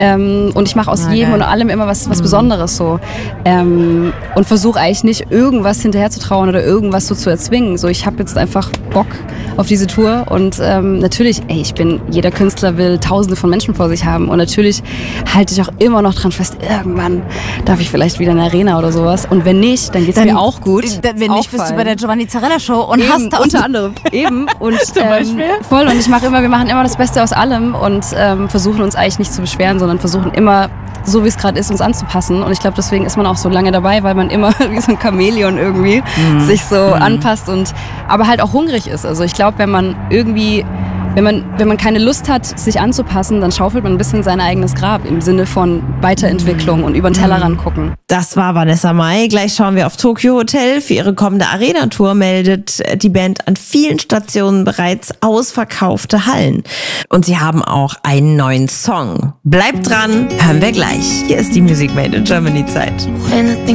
Und ich mache aus jedem und allem immer was Besonderes so. Und versuche eigentlich nicht irgendwas hinterher zu trauen oder irgendwas so zu erzwingen. So, ich habe jetzt einfach Bock auf diese Tour und natürlich, jeder Künstler will Tausende von Menschen vor sich haben und natürlich halte ich auch immer noch dran fest, irgendwann darf ich vielleicht wieder in eine Arena oder sowas und wenn nicht, dann geht's mir auch gut. Wenn nicht, bist du bei der Giovanni Zarella Show und eben, hast da unter anderem eben und zum Beispiel? Voll und wir machen immer das Beste aus allem und versuchen uns eigentlich nicht zu beschweren, sondern versuchen immer so wie es gerade ist, uns anzupassen. Und ich glaube, deswegen ist man auch so lange dabei, weil man immer wie so ein Chamäleon irgendwie sich so anpasst und aber halt auch hungrig ist. Also ich glaube, wenn man keine Lust hat, sich anzupassen, dann schaufelt man ein bisschen sein eigenes Grab im Sinne von Weiterentwicklung und über den Tellerrand gucken. Das war Vanessa Mai. Gleich schauen wir auf Tokyo Hotel. Für ihre kommende Arena-Tour meldet die Band an vielen Stationen bereits ausverkaufte Hallen. Und sie haben auch einen neuen Song. Bleibt dran, hören wir gleich. Hier ist die Music Made in Germany Zeit.